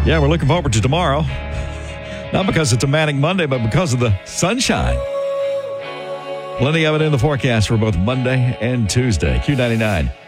Yeah, we're looking forward to tomorrow. Not because it's a manic Monday, but because of the sunshine. Plenty of it in the forecast for both Monday and Tuesday. Q99.